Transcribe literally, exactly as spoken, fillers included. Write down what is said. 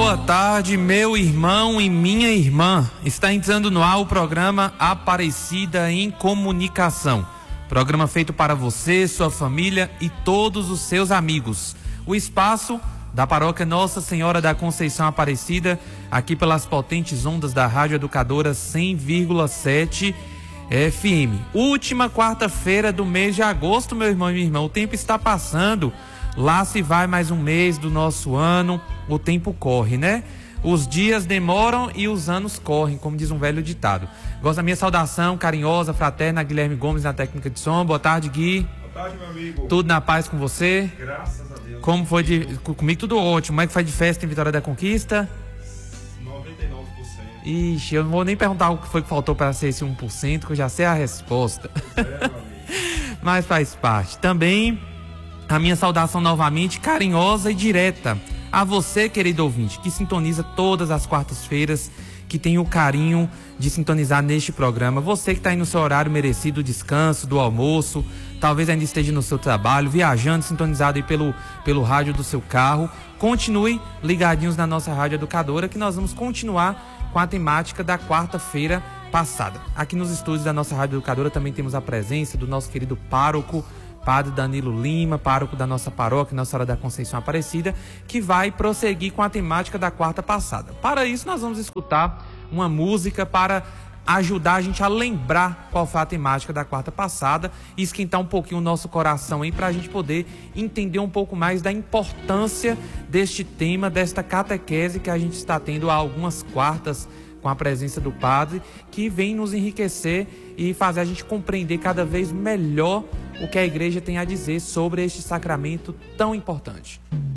Boa tarde, meu irmão e minha irmã. Está entrando no ar o programa Aparecida em Comunicação. Programa feito para você, sua família e todos os seus amigos. O espaço da paróquia Nossa Senhora da Conceição Aparecida, aqui pelas potentes ondas da Rádio Educadora cem vírgula sete F M. Última quarta-feira do mês de agosto, meu irmão e minha irmã. O tempo está passando. Lá se vai mais um mês do nosso ano. O tempo corre, né? Os dias demoram e os anos correm, como diz um velho ditado. Gosto da minha saudação carinhosa, fraterna, Guilherme Gomes na técnica de som. Boa tarde, Gui. Boa tarde, meu amigo. Tudo na paz com você? Graças a Deus. Como foi de... Comigo tudo ótimo. Como é que foi de festa em Vitória da Conquista? noventa e nove por cento. Ixi, eu não vou nem perguntar o que foi que faltou para ser esse um por cento, que eu já sei a resposta. É, meu amigo. Mas faz parte. Também a minha saudação novamente carinhosa e direta a você, querido ouvinte, que sintoniza todas as quartas-feiras, que tem o carinho de sintonizar neste programa. Você que está aí no seu horário merecido, descanso, do almoço, talvez ainda esteja no seu trabalho, viajando, sintonizado aí pelo, pelo rádio do seu carro. Continue ligadinhos na nossa Rádio Educadora, que nós vamos continuar com a temática da quarta-feira passada. Aqui nos estúdios da nossa Rádio Educadora também temos a presença do nosso querido pároco, Padre Danilo Lima, pároco da nossa paróquia, Nossa Senhora da Conceição Aparecida, que vai prosseguir com a temática da quarta passada. Para isso, nós vamos escutar uma música para ajudar a gente a lembrar qual foi a temática da quarta passada e esquentar um pouquinho o nosso coração aí para a gente poder entender um pouco mais da importância deste tema, desta catequese que a gente está tendo há algumas quartas com a presença do Padre, que vem nos enriquecer e fazer a gente compreender cada vez melhor o que a Igreja tem a dizer sobre este sacramento tão importante.